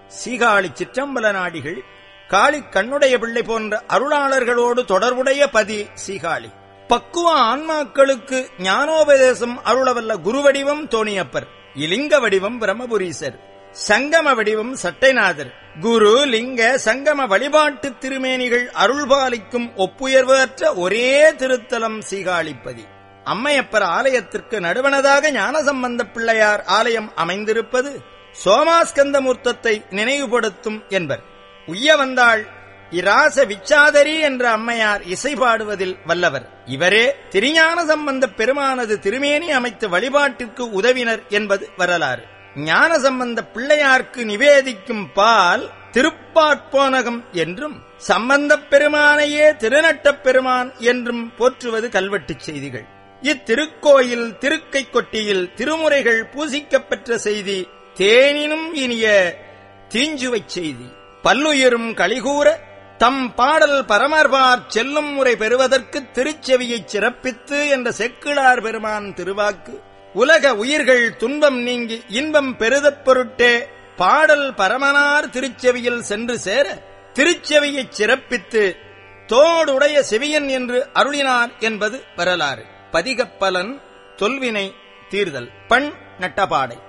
சீகாழி சிற்றம்பல நாடிகள் காளி கண்ணுடைய பிள்ளை போன்ற அருளாளர்களோடு தொடர்புடைய பதி சீகாழி. பக்குவ ஆன்மாக்களுக்கு ஞானோபதேசம் அருளவல்ல குருவடிவம் தோணியப்பர், இலிங்க வடிவம் பிரம்மபுரீசர், சங்கம வடிவம் சட்டைநாதர். குரு லிங்க சங்கம வழிபாட்டு திருமேனிகள் அருள்பாலிக்கும் ஒப்புயர்வு அற்ற ஒரே திருத்தலம் சீகாழிப்பதி. அம்மையப்பர் ஆலயத்திற்கு நடுவனதாக ஞானசம்பந்த பிள்ளையார் ஆலயம் அமைந்திருப்பது சோமாஸ்கந்தமூர்த்தத்தை நினைவுபடுத்தும் என்பர். உய்ய வந்தாள் இராச விச்சாதரி என்ற அம்மையார் இசை பாடுவதில் வல்லவர். இவரே திருஞான சம்பந்த பெருமானது திருமேனி அமைத்து வழிபாட்டிற்கு உதவினர் என்பது வரலாறு. ஞான சம்பந்த பிள்ளையார்க்கு நிவேதிக்கும் பால் திருப்பாற்போனகம் என்றும் சம்பந்தப் பெருமானையே திருநட்டப் பெருமான் என்றும் போற்றுவது கல்வெட்டுச் செய்திகள். இத்திருக்கோயில் திருக்கை கொட்டியில் திருமுறைகள் பூசிக்கப்பெற்ற செய்தி தேனினும் இனிய தீஞ்சுவைச் செய்தி. பல்லுயிரும் களிகூற தம் பாடல் பரமர்பார் செல்லும் முறை பெறுவதற்கு திருச்செவியைச் சிறப்பித்து என்ற செக்கிழார் பெருமான் திருவாக்கு உலக உயிர்கள் துன்பம் நீங்கி இன்பம் பெறுதற் பொருட்டே பாடல் பரமனார் திருச்செவியில் சென்று சேர திருச்செவியைச் சிறப்பித்து தோடுடைய செவியன் என்று அருளினார் என்பது வரலாறு. பதிகப்பலன் தொல்வினை தீர்தல். பண் நட்டபாடை.